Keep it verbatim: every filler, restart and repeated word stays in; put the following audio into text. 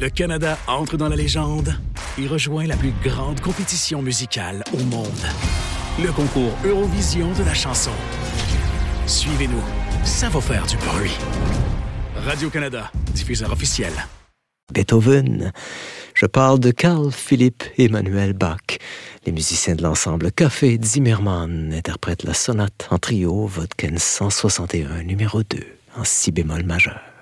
Le Canada entre dans la légende et rejoint la plus grande compétition musicale au monde. Le concours Eurovision de la chanson. Suivez-nous, ça va faire du bruit. Radio-Canada, diffuseur officiel. Beethoven. Je parle de Carl Philipp Emanuel Bach. Les musiciens de l'ensemble Café Zimmermann interprètent la sonate en trio Vodken cent soixante et un numéro deux en si bémol majeur.